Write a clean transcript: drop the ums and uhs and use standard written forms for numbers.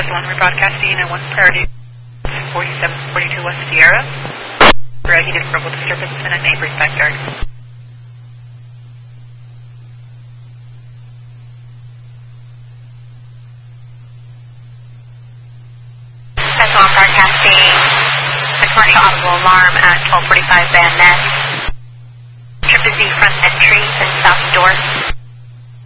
1, we're broadcasting at 1 priority 4742 West Sierra. Heated verbal disturbance in a neighbor's backyard. That's 1 broadcasting a commercial audible alarm at 1245 Van Ness. Trip is the front entry and south door.